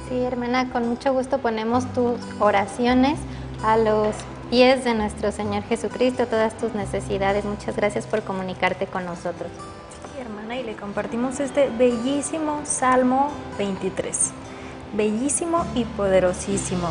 Sí, hermana, con mucho gusto ponemos tus oraciones a los pies de nuestro Señor Jesucristo, todas tus necesidades. Muchas gracias por comunicarte con nosotros. Sí, hermana, y le compartimos este bellísimo Salmo 23, bellísimo y poderosísimo.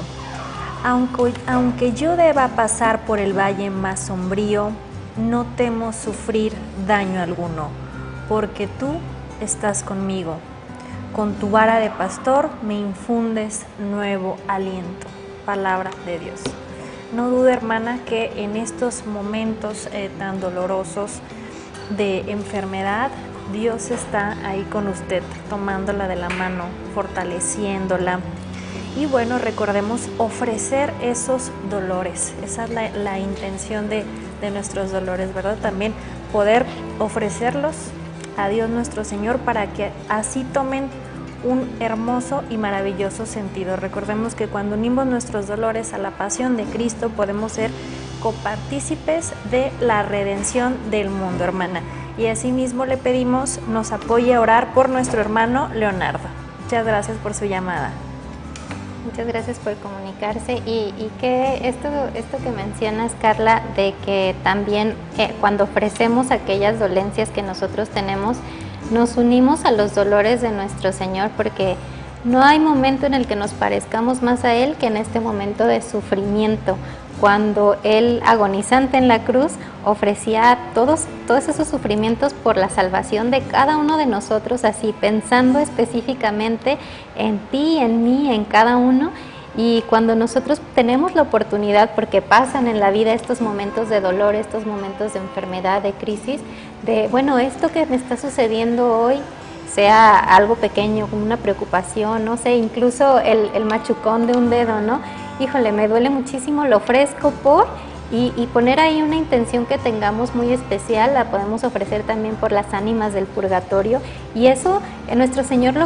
Aunque yo deba pasar por el valle más sombrío, no temo sufrir daño alguno, porque tú estás conmigo. Con tu vara de pastor me infundes nuevo aliento. Palabra de Dios. No dude, hermana, que en estos momentos tan dolorosos de enfermedad, Dios está ahí con usted, tomándola de la mano, fortaleciéndola. Y bueno, recordemos ofrecer esos dolores. Esa es la intención de nuestros dolores, ¿verdad? También poder ofrecerlos a Dios nuestro Señor para que así tomen un hermoso y maravilloso sentido. Recordemos que cuando unimos nuestros dolores a la pasión de Cristo, podemos ser copartícipes de la redención del mundo, hermana. Y asimismo le pedimos nos apoye a orar por nuestro hermano Leonardo. Muchas gracias por su llamada. Muchas gracias por comunicarse y que esto que mencionas, Carla, de que también cuando ofrecemos aquellas dolencias que nosotros tenemos, nos unimos a los dolores de nuestro Señor, porque no hay momento en el que nos parezcamos más a Él que en este momento de sufrimiento, cuando Él, agonizante en la cruz, ofrecía todos esos sufrimientos por la salvación de cada uno de nosotros, así pensando específicamente en ti, en mí, en cada uno. Y cuando nosotros tenemos la oportunidad, porque pasan en la vida estos momentos de dolor, estos momentos de enfermedad, de crisis, de, bueno, esto que me está sucediendo hoy, sea algo pequeño, como una preocupación, no sé, incluso el machucón de un dedo, ¿no? Híjole, me duele muchísimo, lo ofrezco y poner ahí una intención que tengamos muy especial, la podemos ofrecer también por las ánimas del purgatorio, y eso nuestro Señor lo